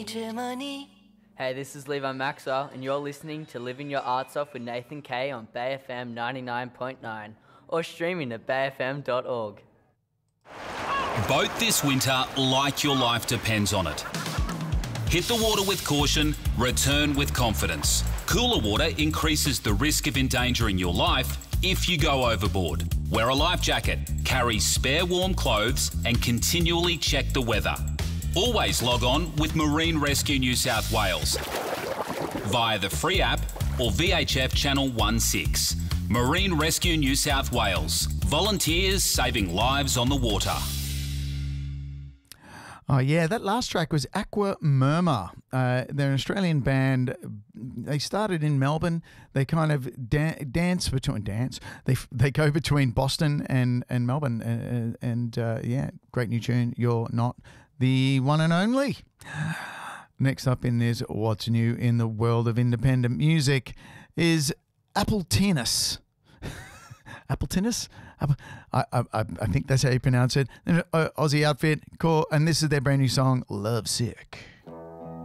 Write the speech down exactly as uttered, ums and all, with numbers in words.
Germany. Hey, this is Levi Maxwell, and you're listening to Living Your Arts Off with Nathan Kay on Bay F M ninety-nine point nine or streaming at bay f m dot org. Boat this winter like your life depends on it. Hit the water with caution, return with confidence. Cooler water increases the risk of endangering your life if you go overboard. Wear a life jacket, carry spare warm clothes, and continually check the weather. Always log on with Marine Rescue New South Wales via the free app or V H F Channel sixteen. Marine Rescue New South Wales. Volunteers saving lives on the water. Oh, yeah, that last track was Aqua Murmur. Uh, they're an Australian band. They started in Melbourne. They kind of da- dance between dance. They they go between Boston and and Melbourne. Uh, and uh, yeah, great new tune. You're Not the One and Only. Next up in this, what's new in the world of independent music is Apple Tennis. Apple Tennis? I, I, I, I think that's how you pronounce it. Uh, Aussie outfit, cool. And this is their brand new song, Love Sick.